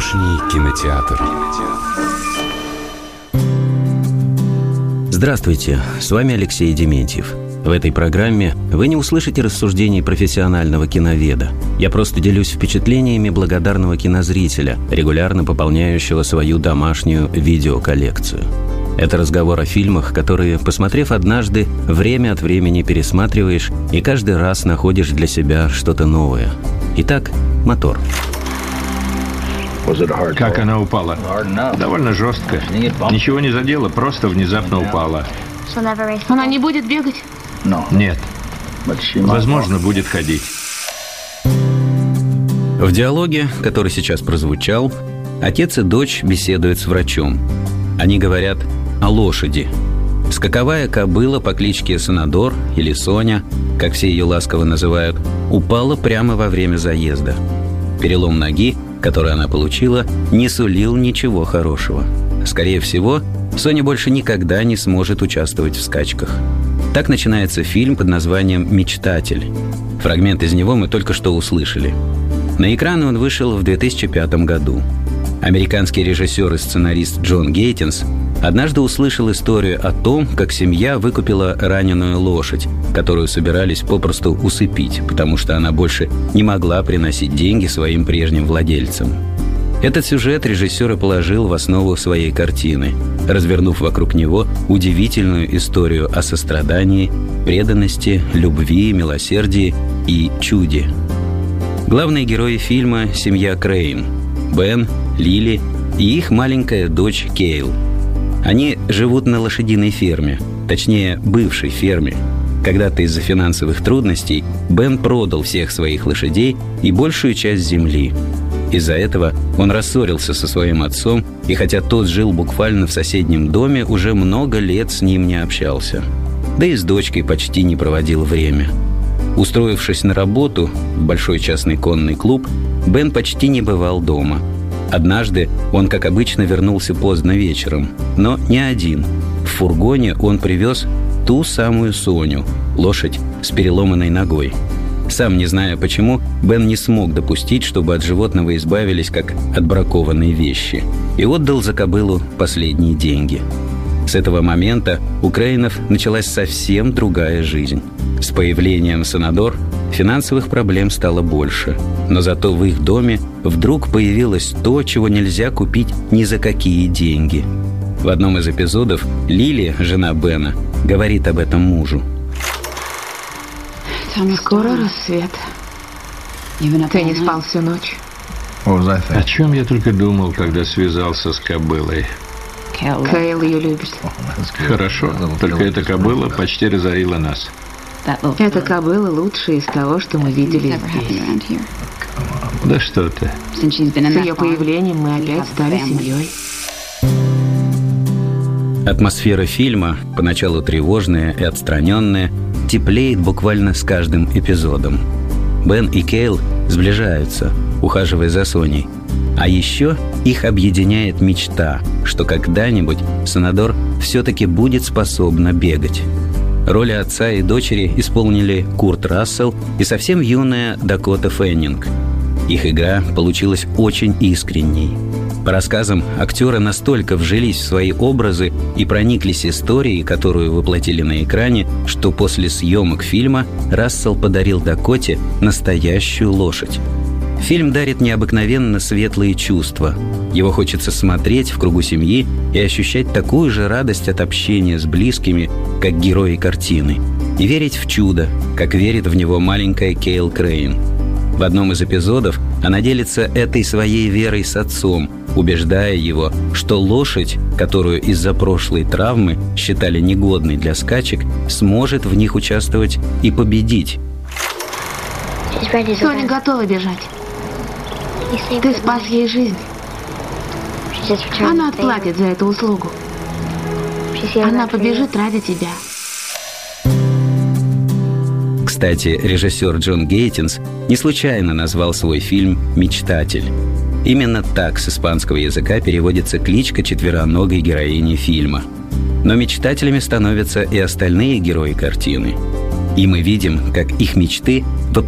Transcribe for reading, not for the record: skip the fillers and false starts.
Домашний кинотеатр. Здравствуйте, с вами Алексей Дементьев. В этой программе вы не услышите рассуждений профессионального киноведа. Я просто делюсь впечатлениями благодарного кинозрителя, регулярно пополняющего свою домашнюю видеоколлекцию. Это разговор о фильмах, которые, посмотрев однажды, время от времени пересматриваешь и каждый раз находишь для себя что-то новое. Итак, мотор. Как она упала? Довольно жестко. Ничего не задела, просто внезапно упала. Она не будет бегать? Нет. Возможно, будет ходить. В диалоге, который сейчас прозвучал, отец и дочь беседуют с врачом. Они говорят о лошади. Скаковая кобыла по кличке Санадор, или Соня, как все ее ласково называют, упала прямо во время заезда. Перелом ноги, который она получила, не сулил ничего хорошего. Скорее всего, Соня больше никогда не сможет участвовать в скачках. Так начинается фильм под названием «Мечтатель». Фрагмент из него мы только что услышали. На экраны он вышел в 2005 году. Американский режиссер и сценарист Джон Гейтинс однажды услышал историю о том, как семья выкупила раненую лошадь, которую собирались попросту усыпить, потому что она больше не могла приносить деньги своим прежним владельцам. Этот сюжет режиссер и положил в основу своей картины, развернув вокруг него удивительную историю о сострадании, преданности, любви, милосердии и чуде. Главные герои фильма – семья Крейн – Бен, Лили и их маленькая дочь Кейл. Они живут на лошадиной ферме, точнее, бывшей ферме. Когда-то из-за финансовых трудностей Бен продал всех своих лошадей и большую часть земли. Из-за этого он рассорился со своим отцом, и хотя тот жил буквально в соседнем доме, уже много лет с ним не общался. Да и с дочкой почти не проводил время. Устроившись на работу в большой частный конный клуб, Бен почти не бывал дома. Однажды он, как обычно, вернулся поздно вечером, но не один. В фургоне он привез ту самую Соню, лошадь с переломанной ногой. Сам не зная почему, Бен не смог допустить, чтобы от животного избавились как от бракованной вещи, и отдал за кобылу последние деньги. С этого момента у Крейнов началась совсем другая жизнь. С появлением Санадор финансовых проблем стало больше, но зато в их доме вдруг появилось то, чего нельзя купить ни за какие деньги. В одном из эпизодов Лили, жена Бена, говорит об этом мужу. Скоро рассвет. Ты не спал всю ночь? О чем я только думал, когда связался с кобылой. Кейл ее любит. Хорошо, только эта кобыла почти разорила нас. Эта кобыла лучшая из того, что мы видели здесь. Да что ты. С ее появлением мы опять стали семьей. Атмосфера фильма, поначалу тревожная и отстраненная, теплеет буквально с каждым эпизодом. Бен и Кейл сближаются, ухаживая за Соней. А еще их объединяет мечта, что когда-нибудь Санадор все-таки будет способна бегать. Роли отца и дочери исполнили Курт Рассел и совсем юная Дакота Феннинг. Их игра получилась очень искренней. По рассказам, актеры настолько вжились в свои образы и прониклись историей, которую воплотили на экране, что после съемок фильма Рассел подарил Дакоте настоящую лошадь. Фильм дарит необыкновенно светлые чувства. Его хочется смотреть в кругу семьи и ощущать такую же радость от общения с близкими, как герои картины, и верить в чудо, как верит в него маленькая Кейл Крейн. В одном из эпизодов она делится этой своей верой с отцом, убеждая его, что лошадь, которую из-за прошлой травмы считали негодной для скачек, сможет в них участвовать и победить. Соня готова бежать. Ты спас ей жизнь. Она отплатит за эту услугу. Она побежит ради тебя. Кстати, режиссер Джон Гейтинс не случайно назвал свой фильм «Мечтатель». Именно так с испанского языка переводится кличка четвероногой героини фильма. Но мечтателями становятся и остальные герои картины. И мы видим, как их мечты